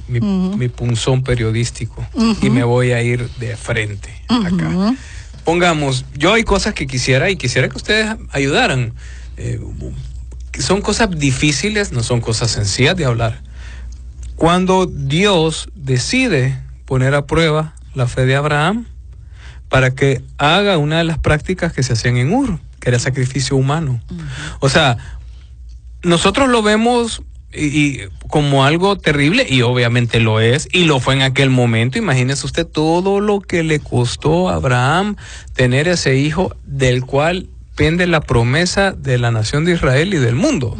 mi punzón periodístico y me voy a ir de frente acá. Pongamos, yo hay cosas que quisiera que ustedes ayudaran. Son cosas difíciles, no son cosas sencillas de hablar. Cuando Dios decide poner a prueba la fe de Abraham para que haga una de las prácticas que se hacían en Ur, que era sacrificio humano. O sea, nosotros lo vemos y como algo terrible, y obviamente lo es, y lo fue en aquel momento. Imagínese usted todo lo que le costó a Abraham tener ese hijo del cual pende la promesa de la nación de Israel y del mundo.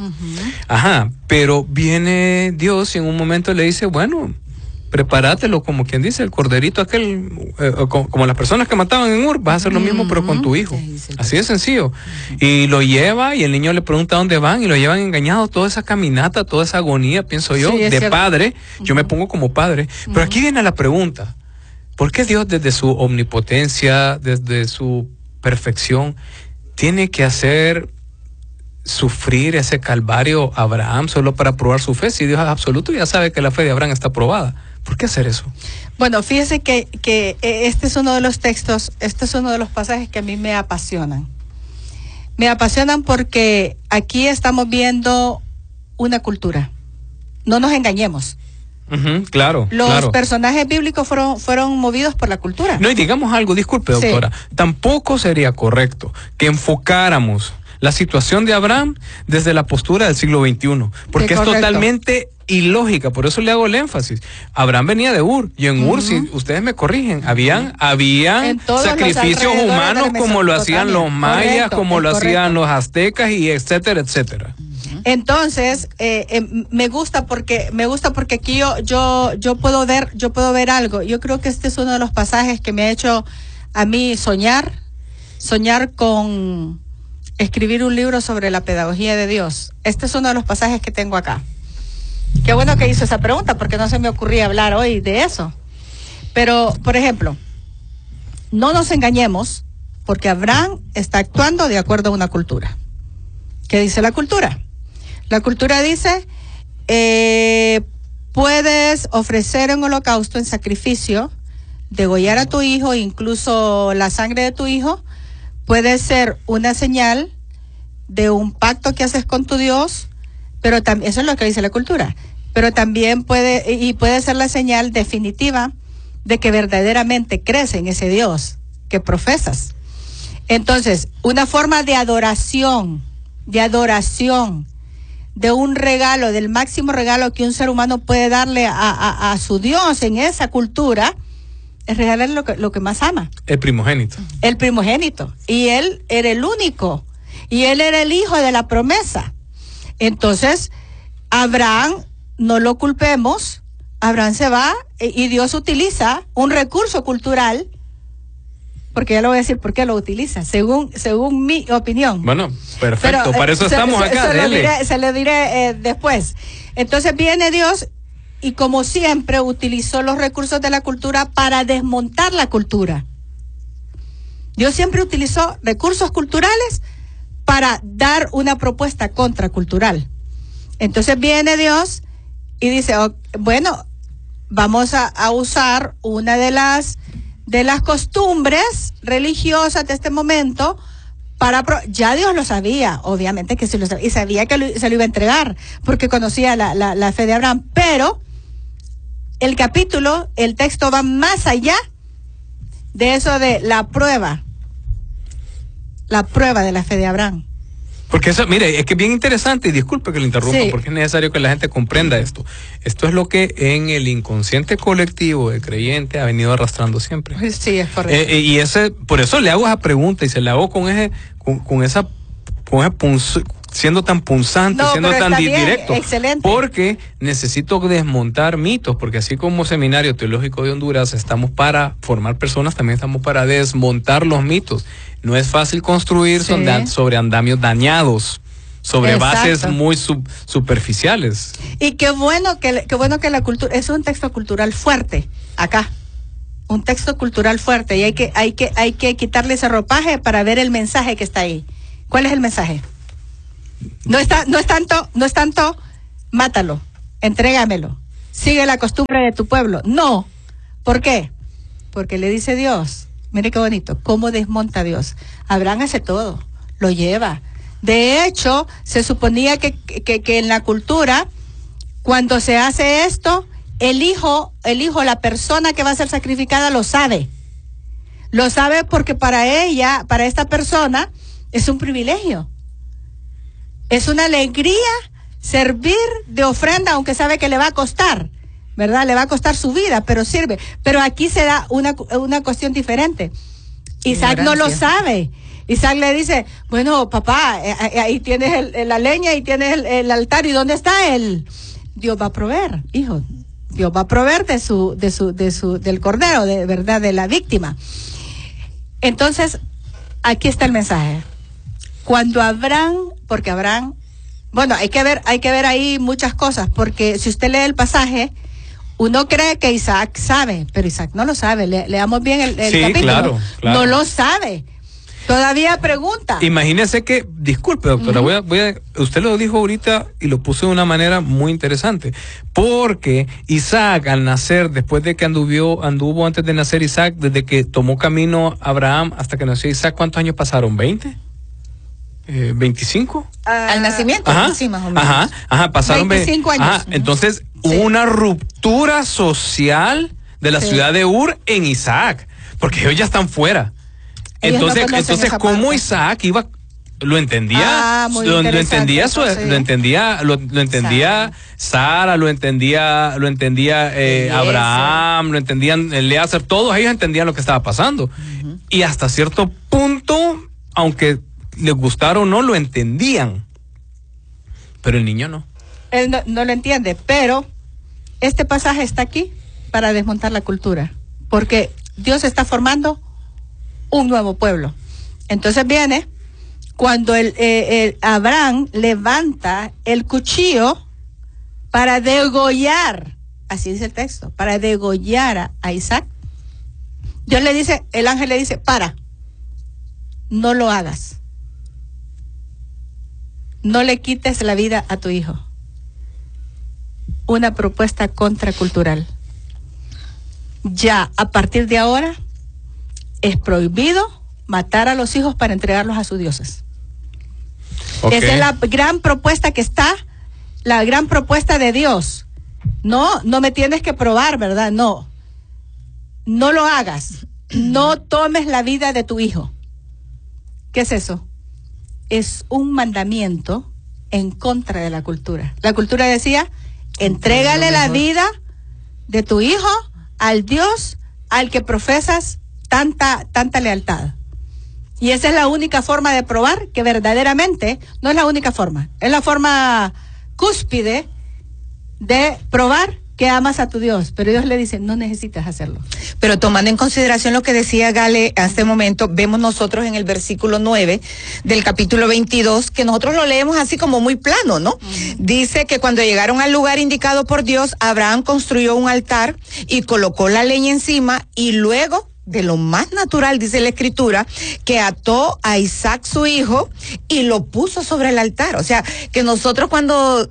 Pero viene Dios y en un momento le dice, bueno, prepárátelo, como quien dice, el corderito aquel, como las personas que mataban en Ur, vas a hacer lo mismo pero con tu hijo. Así de sencillo. Y lo lleva y el niño le pregunta dónde van y lo llevan engañado. Toda esa caminata, toda esa agonía, pienso yo, de padre. Yo me pongo como padre. Pero aquí viene la pregunta. ¿Por qué Dios desde su omnipotencia, desde su perfección, tiene que hacer sufrir ese calvario a Abraham solo para probar su fe? Si Dios es absoluto, ya sabe que la fe de Abraham está probada. ¿Por qué hacer eso? Bueno, fíjese que este es uno de los textos, este es uno de los pasajes que a mí me apasionan. Me apasionan porque aquí estamos viendo una cultura. No nos engañemos. Claro. Los personajes bíblicos fueron movidos por la cultura. No, y digamos algo, disculpe, doctora. Tampoco sería correcto que enfocáramos la situación de Abraham desde la postura del siglo XXI, porque es totalmente ilógica. Por eso le hago el énfasis. Abraham venía de Ur, y en Ur, si ustedes me corrigen, habían sacrificios humanos como lo hacían los mayas, como lo hacían los aztecas, y etcétera, etcétera. Entonces, me gusta porque aquí yo puedo ver algo. Yo creo que este es uno de los pasajes que me ha hecho a mí soñar con escribir un libro sobre la pedagogía de Dios. Este es uno de los pasajes que tengo acá. Qué bueno que hizo esa pregunta, porque no se me ocurría hablar hoy de eso. Pero, por ejemplo, no nos engañemos, porque Abraham está actuando de acuerdo a una cultura. ¿Qué dice la cultura? La cultura dice, puedes ofrecer un holocausto en sacrificio, degollar a tu hijo, incluso la sangre de tu hijo, puede ser una señal de un pacto que haces con tu Dios, pero también, eso es lo que dice la cultura, pero también puede ser la señal definitiva de que verdaderamente crees en ese Dios que profesas. Entonces, una forma de adoración, de un regalo, del máximo regalo que un ser humano puede darle a su Dios en esa cultura, es regalarle lo que más ama. El primogénito. Y él era el único. Y él era el hijo de la promesa. Entonces, Abraham, no lo culpemos, Abraham se va y Dios utiliza un recurso cultural, porque ya le voy a decir por qué lo utiliza, según mi opinión. Bueno, perfecto, pero, para eso estamos acá. Se lo diré después. Entonces viene Dios y, como siempre, utilizó los recursos de la cultura para desmontar la cultura. Dios siempre utilizó recursos culturales para dar una propuesta contracultural. Entonces viene Dios y dice, bueno, vamos a usar una de las costumbres religiosas de este momento ya Dios lo sabía, obviamente que sí lo sabía, y sabía que se lo iba a entregar, porque conocía la fe de Abraham, pero el texto va más allá de eso de la prueba de la fe de Abraham. Porque eso, mire, es que es bien interesante, y disculpe que lo interrumpa, porque es necesario que la gente comprenda esto. Esto es lo que en el inconsciente colectivo del creyente ha venido arrastrando siempre. Sí, es correcto. Y por eso le hago esa pregunta, y se la hago siendo tan punzante, siendo tan directo. Excelente. Porque necesito desmontar mitos, porque así como Seminario Teológico de Honduras estamos para formar personas, también estamos para desmontar los mitos. No es fácil construir sobre andamios dañados, sobre bases muy superficiales. Y qué bueno que la cultura, es un texto cultural fuerte acá. Un texto cultural fuerte, y hay que quitarle ese ropaje para ver el mensaje que está ahí. ¿Cuál es el mensaje? No es tanto, mátalo, entrégamelo. sigue la costumbre de tu pueblo. No. ¿Por qué? Porque le dice Dios, mire qué bonito, cómo desmonta Dios. Abraham hace todo, lo lleva. De hecho, se suponía que en la cultura, cuando se hace esto, el hijo, la persona que va a ser sacrificada lo sabe. Lo sabe porque para ella, para esta persona, es un privilegio. Es una alegría servir de ofrenda, aunque sabe que le va a costar, ¿verdad? Le va a costar su vida, pero sirve. Pero aquí se da una cuestión diferente. Isaac no lo sabe. Isaac le dice, bueno, papá, ahí tienes la leña y tienes el altar, ¿y dónde está él? Dios va a proveer, hijo. Dios va a proveer del cordero, de verdad, de la víctima. Entonces, aquí está el mensaje. Cuando Abraham, porque Abraham, bueno, hay que ver ahí muchas cosas, porque si usted lee el pasaje, uno cree que Isaac sabe, pero Isaac no lo sabe. Leamos bien el capítulo. Claro. No lo sabe. Todavía pregunta. Imagínese que, disculpe, doctora, usted lo dijo ahorita y lo puso de una manera muy interesante, porque Isaac al nacer, después de que anduvo antes de nacer Isaac, desde que tomó camino Abraham hasta que nació Isaac, ¿cuántos años pasaron? ¿20? ¿25? Al nacimiento, sí, más o menos. Pasaron 25 años. Entonces, hubo una ruptura social de la ciudad de Ur en Isaac, porque ellos ya están fuera. Entonces, ¿cómo Isaac lo entendía? Lo entendía Sara, lo entendía Abraham, lo entendían Eliezer, todos ellos entendían lo que estaba pasando. Y hasta cierto punto, aunque les gustara o no, lo entendían. Pero el niño no. Él no lo entiende, pero este pasaje está aquí para desmontar la cultura, porque Dios está formando un nuevo pueblo. Entonces viene cuando Abraham levanta el cuchillo para degollar, así dice el texto, para degollar a Isaac. Dios le dice, el ángel le dice, para, no lo hagas. No le quites la vida a tu hijo. Una propuesta contracultural. Ya, a partir de ahora, es prohibido matar a los hijos para entregarlos a sus dioses. Okay. Esa es la gran propuesta que está, la gran propuesta de Dios. No me tienes que probar, ¿verdad? No lo hagas. No tomes la vida de tu hijo. ¿Qué es eso? Es un mandamiento en contra de la cultura. La cultura decía, entrégale la vida de tu hijo al Dios al que profesas tanta lealtad. Y esa es la única forma de probar que verdaderamente, no es la única forma, es la forma cúspide de probar que amas a tu Dios, pero Dios le dice, no necesitas hacerlo. Pero tomando en consideración lo que decía Gale hace un momento, vemos nosotros en el versículo 9 del capítulo 22, que nosotros lo leemos así como muy plano, ¿no? Dice que cuando llegaron al lugar indicado por Dios, Abraham construyó un altar y colocó la leña encima, y luego, de lo más natural, dice la escritura, que ató a Isaac su hijo y lo puso sobre el altar. O sea, que nosotros cuando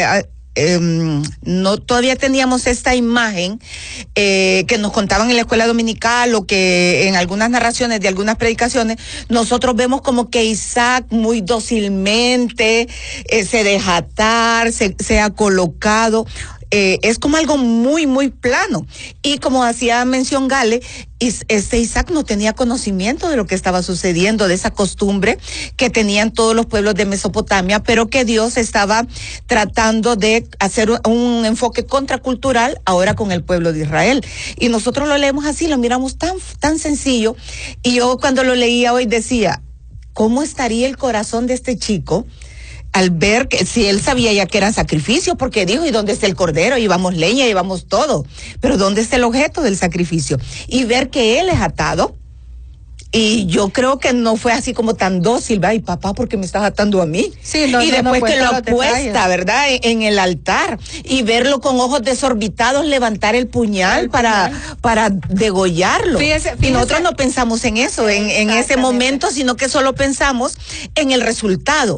no todavía teníamos esta imagen que nos contaban en la escuela dominical, o que en algunas narraciones de algunas predicaciones nosotros vemos como que Isaac muy dócilmente se deja atar, se ha colocado. Es como algo muy, muy plano. Y como hacía mención Gale, Isaac no tenía conocimiento de lo que estaba sucediendo, de esa costumbre que tenían todos los pueblos de Mesopotamia, pero que Dios estaba tratando de hacer un enfoque contracultural ahora con el pueblo de Israel. Y nosotros lo leemos así, lo miramos tan sencillo. Y yo cuando lo leía hoy decía, ¿cómo estaría el corazón de este chico al ver que si él sabía ya que eran sacrificios? Porque dijo, ¿y dónde está el cordero? Llevamos leña, llevamos todo, pero ¿dónde está el objeto del sacrificio? Y ver que él es atado. Y yo creo que no fue así como tan dócil, ¿verdad? Y papá, ¿por qué me estás atando a mí? Sí, y después que lo apuesta, ¿verdad? En el altar, y verlo con ojos desorbitados levantar el puñal para degollarlo. Fíjese. Y nosotros no pensamos en eso, en ese momento, sino que solo pensamos en el resultado.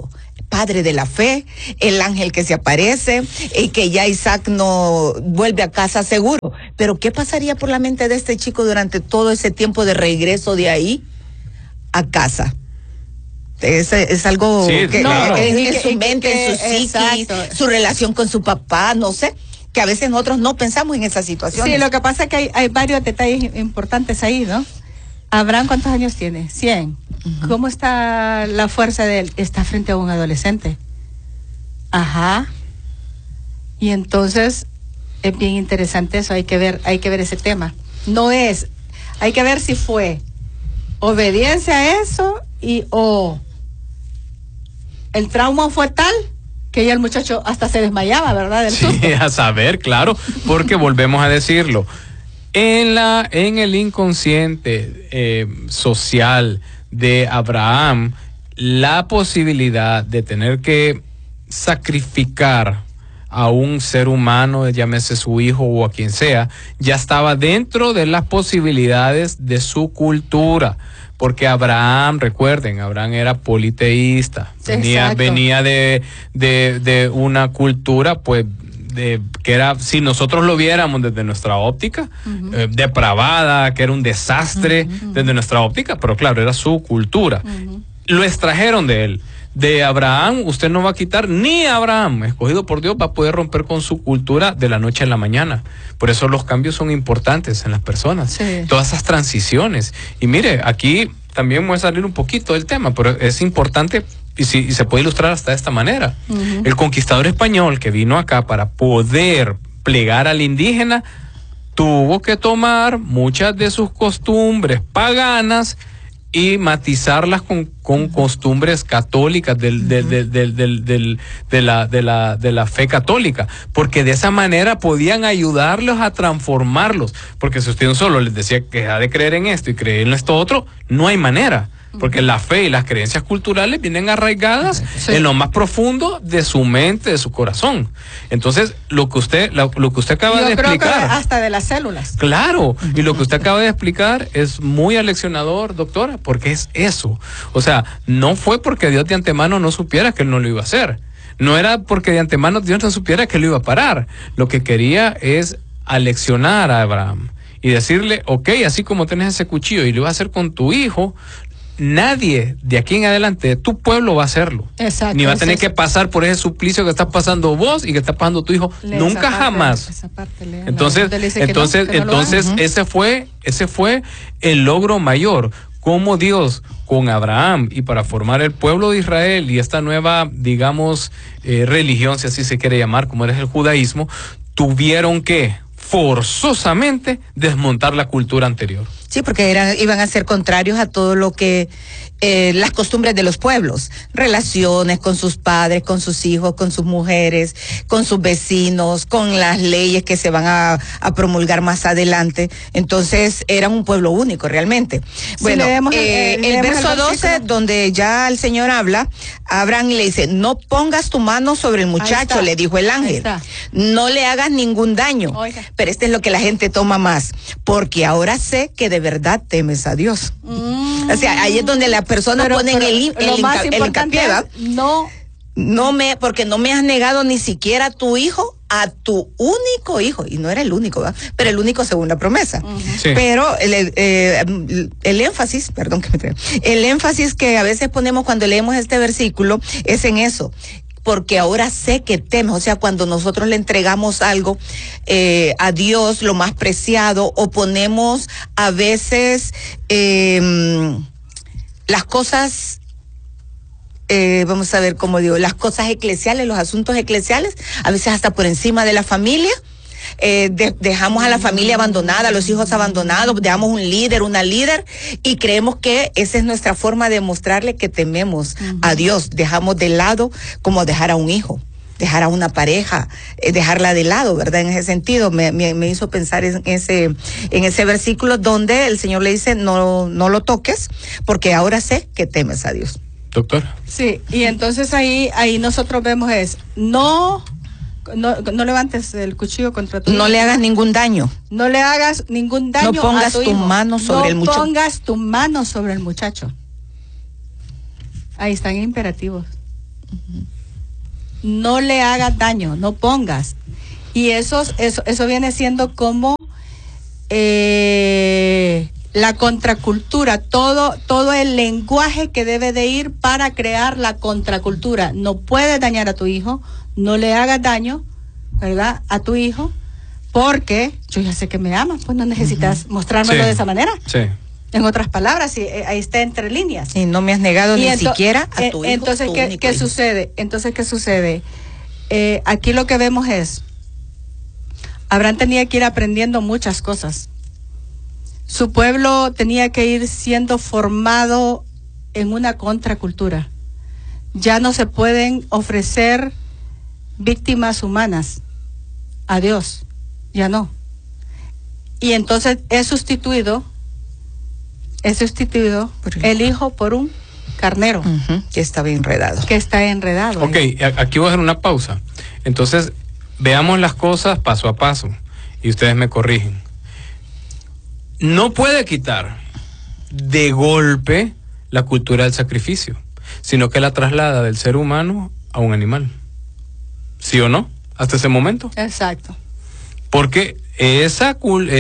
padre de la fe, el ángel que se aparece y que ya Isaac no vuelve a casa seguro. Pero ¿qué pasaría por la mente de este chico durante todo ese tiempo de regreso de ahí a casa? Es algo que claro. en su mente, en su psiquis, su relación con su papá, no sé, que a veces nosotros no pensamos en esas situaciones. Sí, lo que pasa es que hay varios detalles importantes ahí, ¿no? Abraham, ¿cuántos años tiene? 100. Uh-huh. ¿Cómo está la fuerza de él? Está frente a un adolescente. Ajá. Y entonces es bien interesante eso, hay que ver ese tema. Hay que ver si fue obediencia a eso o el trauma fue tal que ya el muchacho hasta se desmayaba, ¿verdad? Del susto. Sí, a saber, claro, porque volvemos a decirlo. En el inconsciente social de Abraham, la posibilidad de tener que sacrificar a un ser humano, llámese su hijo o a quien sea, ya estaba dentro de las posibilidades de su cultura. Porque Abraham, recuerden, Abraham era politeísta, venía de una cultura, pues, que era, si nosotros lo viéramos desde nuestra óptica, uh-huh, depravada, que era un desastre, uh-huh, desde nuestra óptica, pero claro, era su cultura. Uh-huh. Lo extrajeron de él. De Abraham, usted no va a quitar, ni Abraham, escogido por Dios, va a poder romper con su cultura de la noche a la mañana. Por eso los cambios son importantes en las personas. Sí. Todas esas transiciones. Y mire, aquí también voy a salir un poquito del tema, pero es importante y se puede ilustrar hasta de esta manera. Uh-huh. El conquistador español que vino acá para poder plegar al indígena, tuvo que tomar muchas de sus costumbres paganas y matizarlas con costumbres católicas de la fe católica, porque de esa manera podían ayudarlos a transformarlos, porque si usted solo les decía que deja de creer en esto y creer en esto otro, no hay manera. Porque la fe y las creencias culturales vienen arraigadas, sí, en lo más profundo de su mente, de su corazón. Entonces, lo que usted acaba de explicar, creo que hasta de las células. Claro, y lo que usted acaba de explicar es muy aleccionador, doctora, porque es eso. O sea, no fue porque Dios de antemano no supiera que él no lo iba a hacer. No era porque de antemano Dios no supiera que lo iba a parar. Lo que quería es aleccionar a Abraham y decirle, okay, así como tenés ese cuchillo y lo vas a hacer con tu hijo, nadie de aquí en adelante de tu pueblo va a hacerlo. Exacto. Ni va a tener que pasar por ese suplicio que está pasando vos y que está pasando tu hijo. Nunca jamás. Entonces, ese fue el logro mayor. Como Dios con Abraham y para formar el pueblo de Israel y esta nueva, digamos, religión, si así se quiere llamar, como es el judaísmo, tuvieron que forzosamente desmontar la cultura anterior. Sí, porque iban a ser contrarios a todo lo que las costumbres de los pueblos, relaciones con sus padres, con sus hijos, con sus mujeres, con sus vecinos, con las leyes que se van a promulgar más adelante. Entonces eran un pueblo único realmente. Bueno, el verso 12, donde ya el Señor habla, Abraham le dice, no pongas tu mano sobre el muchacho, le dijo el ángel, no le hagas ningún daño. Oiga. Pero este es lo que la gente toma más, porque ahora sé que de verdad temes a Dios. O sea, ahí es donde la persona pone el hincapié, porque no me has negado ni siquiera a tu hijo, a tu único hijo, y no era el único, ¿verdad? Pero el único según la promesa. Uh-huh. Sí. Pero el énfasis, perdón que me traiga, el énfasis que a veces ponemos cuando leemos este versículo es en eso. Porque ahora sé que temes, o sea, cuando nosotros le entregamos algo a Dios, lo más preciado, o ponemos a veces las cosas, vamos a ver cómo digo, las cosas eclesiales, los asuntos eclesiales, a veces hasta por encima de la familia. Dejamos a la familia abandonada, a los hijos abandonados, dejamos un líder, una líder, y creemos que esa es nuestra forma de mostrarle que tememos a Dios. Dejamos de lado como dejar a un hijo, dejar a una pareja, dejarla de lado, ¿verdad? En ese sentido me hizo pensar en ese versículo donde el Señor le dice, no lo toques, porque ahora sé que temes a Dios. Doctor. Sí, y entonces ahí nosotros vemos no levantes el cuchillo contra tu hijo. No le hagas ningún daño. No le hagas ningún daño. No pongas tu mano sobre el muchacho. No pongas tu mano sobre el muchacho. Ahí están imperativos. No le hagas daño, no pongas. Y eso viene siendo como la contracultura, todo el lenguaje que debe de ir para crear la contracultura. No puedes dañar a tu hijo, no le hagas daño, ¿verdad?, a tu hijo, porque yo ya sé que me amas, pues no necesitas mostrármelo de esa manera. Sí. En otras palabras, ahí está entre líneas. Y no me has negado ni siquiera a tu hijo. Entonces, ¿qué sucede? Aquí lo que vemos es, Abraham tenía que ir aprendiendo muchas cosas. Su pueblo tenía que ir siendo formado en una contracultura. Ya no se pueden ofrecer víctimas humanas a Dios, ya no. Y entonces es sustituido el hijo por un carnero. Que estaba enredado. Ok, aquí voy a hacer una pausa. Entonces, veamos las cosas paso a paso y ustedes me corrigen. No puede quitar de golpe la cultura del sacrificio, sino que la traslada del ser humano a un animal. ¿Sí o no? Hasta ese momento. Exacto. Porque esa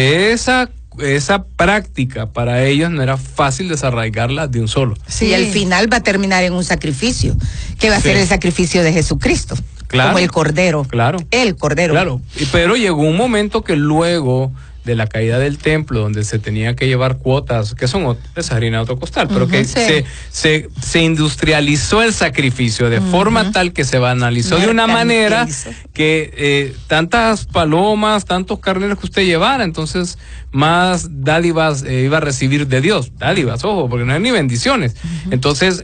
práctica para ellos no era fácil desarraigarla de un solo. Sí, y al final va a terminar en un sacrificio, que va a ser el sacrificio de Jesucristo. Claro. Como el Cordero. Claro. El Cordero. Claro. Pero llegó un momento que luego de la caída del templo, donde se tenía que llevar cuotas, que son esa harina de otro costal, pero que se industrializó el sacrificio de forma tal que se banalizó de una manera que tantas palomas, tantos carneros que usted llevara, entonces más dádivas iba a recibir de Dios. Dádivas, ojo, porque no hay ni bendiciones. Entonces,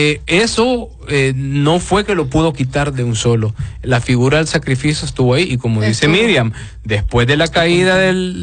eso no fue que lo pudo quitar de un solo. La figura del sacrificio estuvo ahí, y como dice Miriam, después de la caída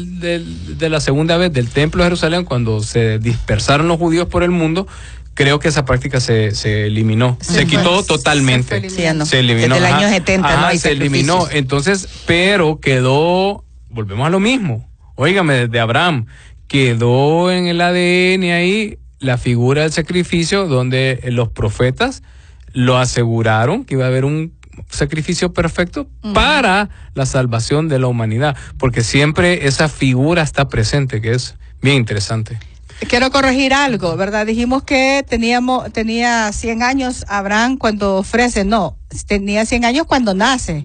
de la segunda vez del templo de Jerusalén, cuando se dispersaron los judíos por el mundo, creo que esa práctica se eliminó, se quitó totalmente. Se eliminó. Desde el año 70 no hay se eliminó. Entonces, pero quedó, volvemos a lo mismo, óigame, desde Abraham, quedó en el ADN ahí la figura del sacrificio, donde los profetas lo aseguraron que iba a haber un sacrificio perfecto para la salvación de la humanidad, porque siempre esa figura está presente, que es bien interesante. Quiero corregir algo, ¿verdad? Dijimos que tenía 100 años Abraham cuando ofrece, no, tenía 100 años cuando nace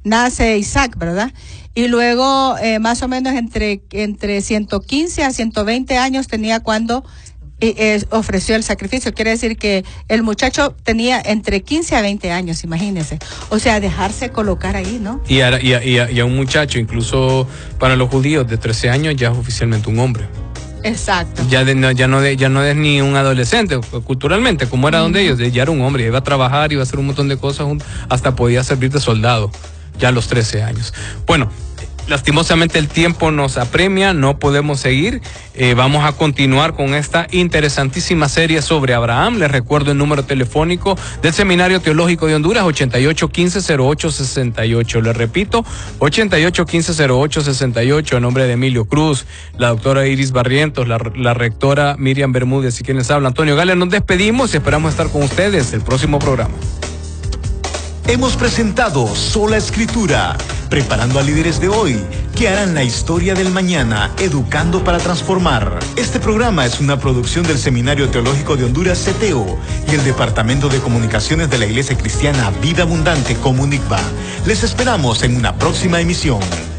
Isaac, ¿verdad? Y luego más o menos entre 115 a 120 años tenía cuando ofreció el sacrificio. Quiere decir que el muchacho tenía entre 15 a 20 años, imagínense. O sea, dejarse colocar ahí, ¿no? Y a un muchacho, incluso para los judíos de 13 años, ya es oficialmente un hombre. Exacto. Ya no es ni un adolescente, culturalmente, como era donde ellos, ya era un hombre, iba a trabajar, iba a hacer un montón de cosas, hasta podía servir de soldado, ya a los 13 años. Bueno, lastimosamente el tiempo nos apremia, no podemos seguir. Vamos a continuar con esta interesantísima serie sobre Abraham. Les recuerdo el número telefónico del Seminario Teológico de Honduras, 8815-0868. Les repito, 8815-0868, en nombre de Emilio Cruz, la doctora Iris Barrientos, la rectora Miriam Bermúdez y quienes hablan, Antonio Gala. Nos despedimos y esperamos estar con ustedes el próximo programa. Hemos presentado Sola Escritura, preparando a líderes de hoy que harán la historia del mañana, educando para transformar. Este programa es una producción del Seminario Teológico de Honduras, CETEO, y el Departamento de Comunicaciones de la Iglesia Cristiana Vida Abundante, Comunicba. Les esperamos en una próxima emisión.